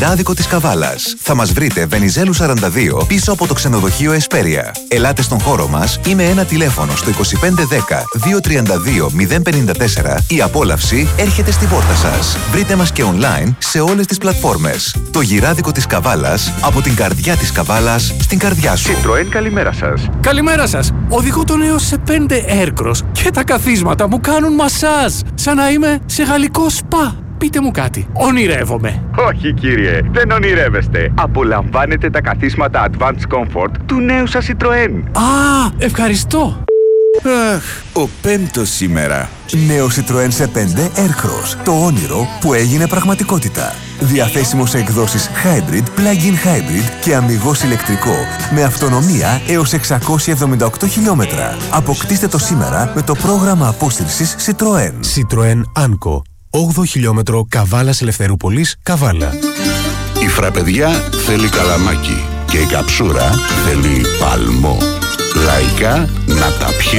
Γυράδικο της Καβάλας. Θα μας βρείτε Βενιζέλου 42 πίσω από το ξενοδοχείο Εσπέρια. Ελάτε στον χώρο μας ή με ένα τηλέφωνο στο 2510 232 054. Η απόλαυση έρχεται στην πόρτα σας. Βρείτε μας και online σε όλες τις πλατφόρμες. Το Γυράδικο της Καβάλας, από την καρδιά της Καβάλας στην καρδιά σου. Citroën, καλημέρα σας. Καλημέρα σας. Οδηγώ τον έως σε 5 Aircross και τα καθίσματα μου κάνουν μασάζ. Σαν να είμαι σε γαλλικό σπα. Πείτε μου κάτι. Ονειρεύομαι? Όχι κύριε, δεν ονειρεύεστε. Απολαμβάνετε τα καθίσματα Advanced Comfort του νέου σας Citroën. Α, ευχαριστώ. Αχ, ο πέμπτος σήμερα. Νέο Citroën σε 5 Aircross. Το όνειρο που έγινε πραγματικότητα. Διαθέσιμο σε εκδόσεις Hybrid, Plug-in Hybrid και αμιγώς ηλεκτρικό. Με αυτονομία έως 678 χιλιόμετρα. Αποκτήστε το σήμερα με το πρόγραμμα απόσυρσης Citroën. Citroën Anco. 8 χιλιόμετρο Καβάλας Ελευθερούπολης, Καβάλα. Η φραπεδιά θέλει καλαμάκι και η καψούρα θέλει παλμό. Λαϊκά να τα πιει